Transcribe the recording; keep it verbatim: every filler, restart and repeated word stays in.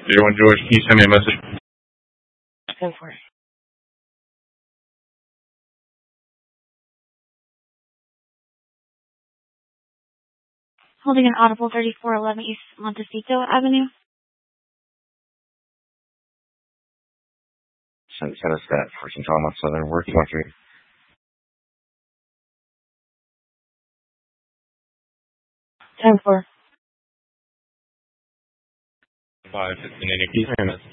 zero one George, can you send me a message? Go for it. Holding an audible thirty-four eleven East Montecito Avenue. Send, send us that for some trauma. Southern work one three. ten four. five fifteen eighty. Can you send me a message?